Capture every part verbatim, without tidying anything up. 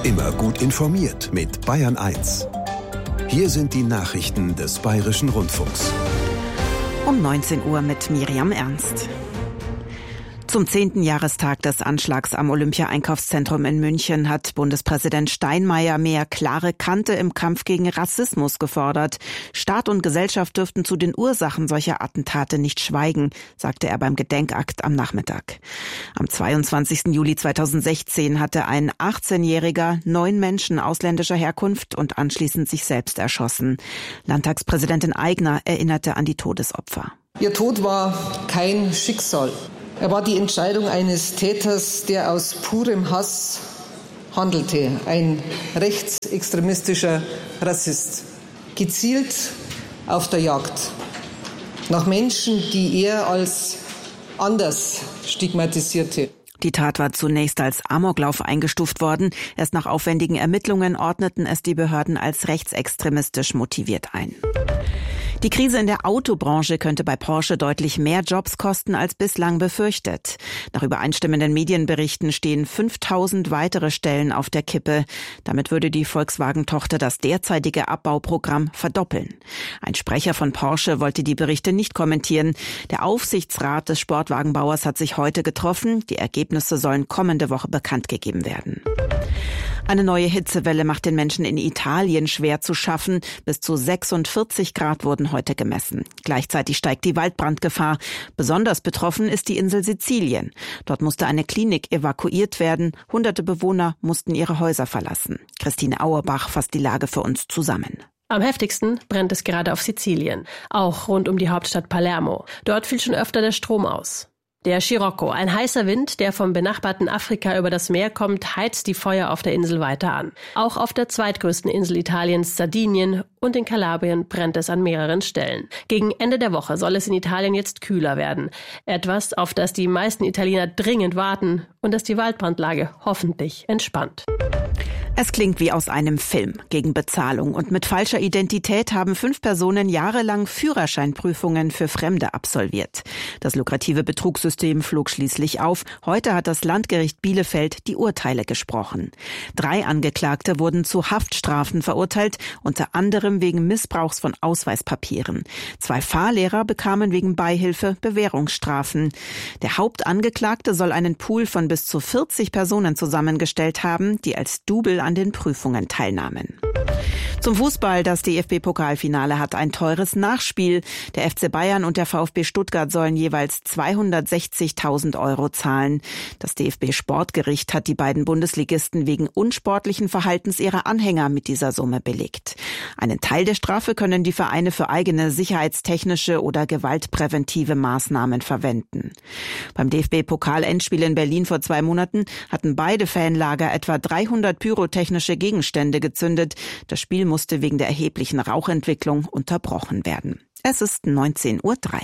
Immer gut informiert mit Bayern eins. Hier sind die Nachrichten des Bayerischen Rundfunks. Um neunzehn Uhr mit Miriam Ernst. Zum zehnten Jahrestag des Anschlags am Olympia-Einkaufszentrum in München hat Bundespräsident Steinmeier mehr klare Kante im Kampf gegen Rassismus gefordert. Staat und Gesellschaft dürften zu den Ursachen solcher Attentate nicht schweigen, sagte er beim Gedenkakt am Nachmittag. Am zweiundzwanzigsten Juli zweitausendsechzehn hatte ein achtzehnjähriger neun Menschen ausländischer Herkunft und anschließend sich selbst erschossen. Landtagspräsidentin Aigner erinnerte an die Todesopfer. Ihr Tod war kein Schicksal. Er war die Entscheidung eines Täters, der aus purem Hass handelte. Ein rechtsextremistischer Rassist. Gezielt auf der Jagd nach Menschen, die er als anders stigmatisierte. Die Tat war zunächst als Amoklauf eingestuft worden. Erst nach aufwendigen Ermittlungen ordneten es die Behörden als rechtsextremistisch motiviert ein. Die Krise in der Autobranche könnte bei Porsche deutlich mehr Jobs kosten als bislang befürchtet. Nach übereinstimmenden Medienberichten stehen fünftausend weitere Stellen auf der Kippe. Damit würde die Volkswagen-Tochter das derzeitige Abbauprogramm verdoppeln. Ein Sprecher von Porsche wollte die Berichte nicht kommentieren. Der Aufsichtsrat des Sportwagenbauers hat sich heute getroffen. Die Ergebnisse sollen kommende Woche bekannt gegeben werden. Eine neue Hitzewelle macht den Menschen in Italien schwer zu schaffen. Bis zu sechsundvierzig Grad wurden heute gemessen. Gleichzeitig steigt die Waldbrandgefahr. Besonders betroffen ist die Insel Sizilien. Dort musste eine Klinik evakuiert werden. Hunderte Bewohner mussten ihre Häuser verlassen. Christine Auerbach fasst die Lage für uns zusammen. Am heftigsten brennt es gerade auf Sizilien, auch rund um die Hauptstadt Palermo. Dort fiel schon öfter der Strom aus. Der Scirocco, ein heißer Wind, der vom benachbarten Afrika über das Meer kommt, heizt die Feuer auf der Insel weiter an. Auch auf der zweitgrößten Insel Italiens, Sardinien, und in Kalabrien brennt es an mehreren Stellen. Gegen Ende der Woche soll es in Italien jetzt kühler werden. Etwas, auf das die meisten Italiener dringend warten und das die Waldbrandlage hoffentlich entspannt. Es klingt wie aus einem Film. Gegen Bezahlung und mit falscher Identität haben fünf Personen jahrelang Führerscheinprüfungen für Fremde absolviert. Das lukrative Betrugssystem flog schließlich auf. Heute hat das Landgericht Bielefeld die Urteile gesprochen. Drei Angeklagte wurden zu Haftstrafen verurteilt, unter anderem wegen Missbrauchs von Ausweispapieren. Zwei Fahrlehrer bekamen wegen Beihilfe Bewährungsstrafen. Der Hauptangeklagte soll einen Pool von bis zu vierzig Personen zusammengestellt haben, die als Double an den Prüfungen teilnahmen. Zum Fußball. Das D F B-Pokalfinale hat ein teures Nachspiel. Der F C Bayern und der VfB Stuttgart sollen jeweils zweihundertsechzigtausend Euro zahlen. Das D F B-Sportgericht hat die beiden Bundesligisten wegen unsportlichen Verhaltens ihrer Anhänger mit dieser Summe belegt. Einen Teil der Strafe können die Vereine für eigene sicherheitstechnische oder gewaltpräventive Maßnahmen verwenden. Beim D F B-Pokal-Endspiel in Berlin vor zwei Monaten hatten beide Fanlager etwa dreihundert pyrotechnische Gegenstände gezündet. Das Spiel musste wegen der erheblichen Rauchentwicklung unterbrochen werden. Es ist neunzehn Uhr drei.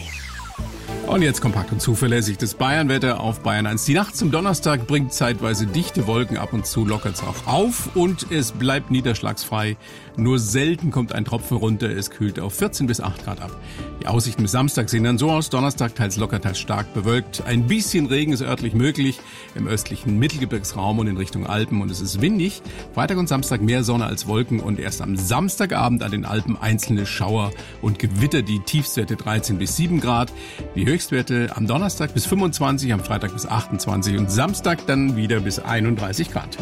Und jetzt kompakt und zuverlässig das Bayernwetter auf Bayern eins. Die Nacht zum Donnerstag bringt zeitweise dichte Wolken, ab und zu lockert es auch auf und es bleibt niederschlagsfrei. Nur selten kommt ein Tropfen runter, es kühlt auf vierzehn bis acht Grad ab. Die Aussichten bis Samstag sehen dann so aus: Donnerstag teils locker, teils stark bewölkt. Ein bisschen Regen ist örtlich möglich im östlichen Mittelgebirgsraum und in Richtung Alpen und es ist windig. Freitag und Samstag mehr Sonne als Wolken und erst am Samstagabend an den Alpen einzelne Schauer und Gewitter, die Tiefstwerte dreizehn bis sieben Grad. Die Höchstwerte am Donnerstag bis fünfundzwanzig, am Freitag bis achtundzwanzig und Samstag dann wieder bis einunddreißig Grad.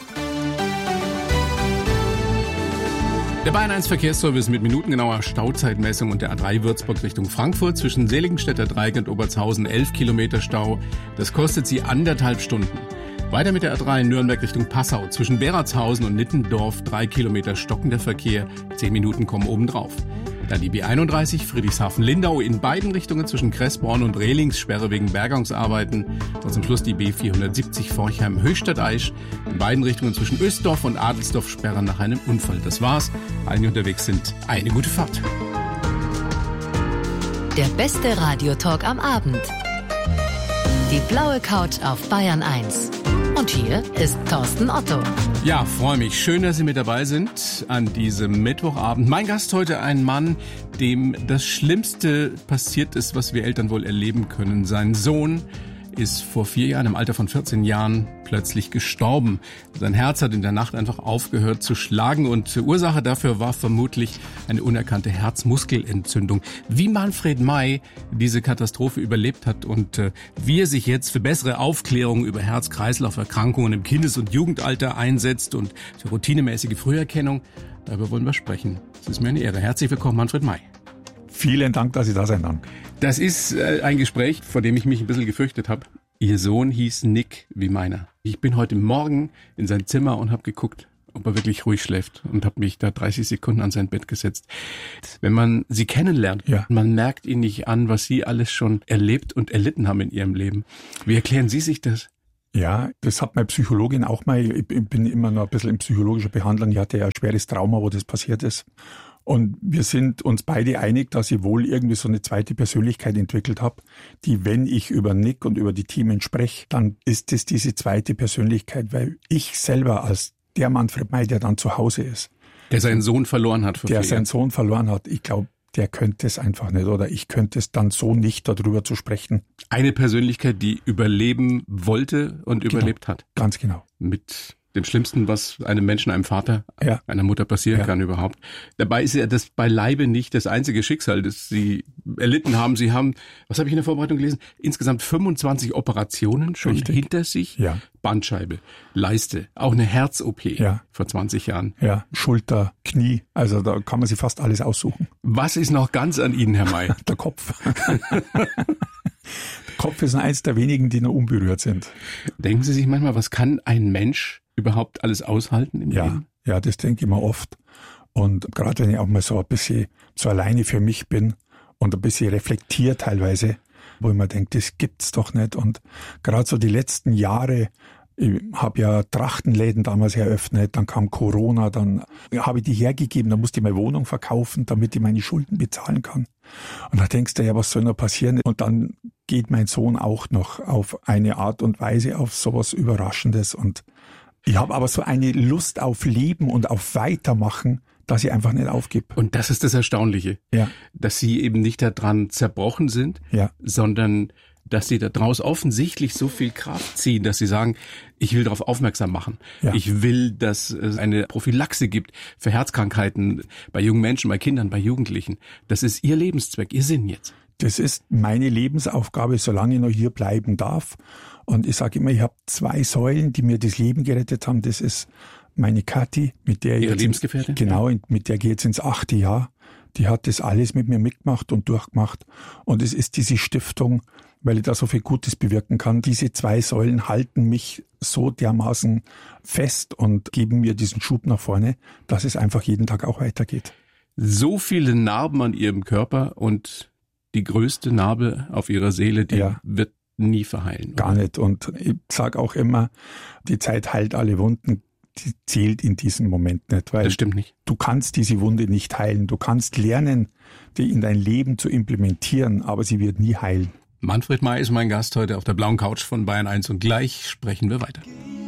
Der Bayern eins Verkehrsservice mit minutengenauer Stauzeitmessung und der A drei Würzburg Richtung Frankfurt zwischen Seligenstädter Dreieck und Obertshausen elf Kilometer Stau. Das kostet Sie anderthalb Stunden. Weiter mit der A drei Nürnberg Richtung Passau zwischen Beratshausen und Nittendorf drei Kilometer stockender Verkehr. zehn Minuten kommen obendrauf. Dann die B einunddreißig Friedrichshafen-Lindau in beiden Richtungen zwischen Kressborn und Rehlings, Sperre wegen Bergungsarbeiten. Und zum Schluss die B vierhundertsiebzig Forchheim-Höchstadt-Aisch in beiden Richtungen zwischen Ösdorf und Adelsdorf, Sperre nach einem Unfall. Das war's. Allen, die unterwegs sind, eine gute Fahrt. Der beste Radiotalk am Abend. Die blaue Couch auf Bayern eins. Und hier ist Thorsten Otto. Ja, freue mich. Schön, dass Sie mit dabei sind an diesem Mittwochabend. Mein Gast heute ein Mann, dem das Schlimmste passiert ist, was wir Eltern wohl erleben können. Sein Sohn ist vor vier Jahren im Alter von vierzehn Jahren plötzlich gestorben. Sein Herz hat in der Nacht einfach aufgehört zu schlagen und Ursache dafür war vermutlich eine unerkannte Herzmuskelentzündung. Wie Manfred May diese Katastrophe überlebt hat und äh, wie er sich jetzt für bessere Aufklärung über Herz-Kreislauf-Erkrankungen im Kindes- und Jugendalter einsetzt und für routinemäßige Früherkennung, darüber wollen wir sprechen. Es ist mir eine Ehre. Herzlich willkommen, Manfred May. Vielen Dank, dass Sie da sein kann. Das ist äh, ein Gespräch, vor dem ich mich ein bisschen gefürchtet habe. Ihr Sohn hieß Nick wie meiner. Ich bin heute Morgen in sein Zimmer und habe geguckt, ob er wirklich ruhig schläft und habe mich da dreißig Sekunden an sein Bett gesetzt. Wenn man sie kennenlernt, ja. Man merkt ihnen nicht an, was sie alles schon erlebt und erlitten haben in ihrem Leben. Wie erklären Sie sich das? Ja, das hat meine Psychologin auch mal, ich bin immer noch ein bisschen in psychologischer Behandlung, ich hatte ja ein schweres Trauma, wo das passiert ist. Und wir sind uns beide einig, dass ich wohl irgendwie so eine zweite Persönlichkeit entwickelt habe, die, wenn ich über Nick und über die Themen spreche, dann ist es diese zweite Persönlichkeit, weil ich selber als der Manfred May, der dann zu Hause ist. Der seinen Sohn verloren hat. Der seinen Sohn verloren hat. Ich glaube, der könnte es einfach nicht oder ich könnte es dann so nicht, darüber zu sprechen. Eine Persönlichkeit, die überleben wollte und genau, überlebt hat. Ganz genau. Mit dem Schlimmsten, was einem Menschen, einem Vater, ja. einer Mutter passieren ja. kann überhaupt. Dabei ist ja das beileibe nicht das einzige Schicksal, das Sie erlitten haben. Sie haben, was habe ich in der Vorbereitung gelesen? Insgesamt fünfundzwanzig Operationen schon Richtig. hinter sich. Ja. Bandscheibe, Leiste, auch eine Herz-O P ja. vor zwanzig Jahren. Ja, Schulter, Knie, also da kann man sich fast alles aussuchen. Was ist noch ganz an Ihnen, Herr May? Der Kopf. Der Kopf ist eins der wenigen, die noch unberührt sind. Denken Sie sich manchmal, was kann ein Mensch überhaupt alles aushalten im ja, Leben? Ja, das denke ich mir oft. Und gerade wenn ich auch mal so ein bisschen so alleine für mich bin und ein bisschen reflektiere teilweise, wo ich mir denke, das gibt's doch nicht. Und gerade so die letzten Jahre, ich habe ja Trachtenläden damals eröffnet, dann kam Corona, dann habe ich die hergegeben, dann musste ich meine Wohnung verkaufen, damit ich meine Schulden bezahlen kann. Und da denkst du ja, was soll noch passieren? Und dann geht mein Sohn auch noch auf eine Art und Weise auf sowas Überraschendes. Und ich habe aber so eine Lust auf Leben und auf Weitermachen, dass ich einfach nicht aufgebe. Und das ist das Erstaunliche, ja. dass Sie eben nicht daran zerbrochen sind, ja. sondern dass Sie daraus offensichtlich so viel Kraft ziehen, dass Sie sagen, ich will darauf aufmerksam machen. Ja. Ich will, dass es eine Prophylaxe gibt für Herzkrankheiten bei jungen Menschen, bei Kindern, bei Jugendlichen. Das ist Ihr Lebenszweck, Ihr Sinn jetzt. Das ist meine Lebensaufgabe, solange ich noch hier bleiben darf. Und ich sage immer, ich habe zwei Säulen, die mir das Leben gerettet haben. Das ist meine Kathi, mit der Ihre jetzt Lebensgefährtin? Ins, genau, mit der gehe ich jetzt ins achte Jahr. Die hat das alles mit mir mitgemacht und durchgemacht. Und es ist diese Stiftung, weil ich da so viel Gutes bewirken kann. Diese zwei Säulen halten mich so dermaßen fest und geben mir diesen Schub nach vorne, dass es einfach jeden Tag auch weitergeht. So viele Narben an Ihrem Körper und die größte Narbe auf Ihrer Seele, die ja. wird nie verheilen. Gar oder? nicht. Und ich sage auch immer, die Zeit heilt alle Wunden. Die zählt in diesem Moment nicht. Weil das stimmt nicht. Du kannst diese Wunde nicht heilen. Du kannst lernen, die in dein Leben zu implementieren, aber sie wird nie heilen. Manfred May ist mein Gast heute auf der blauen Couch von Bayern eins und gleich sprechen wir weiter.